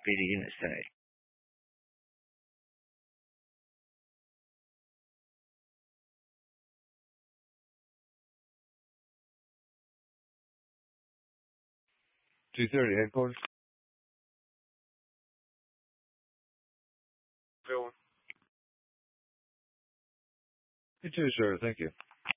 be the unit say? 230 headquarters. Bill. You too, sir. Thank you.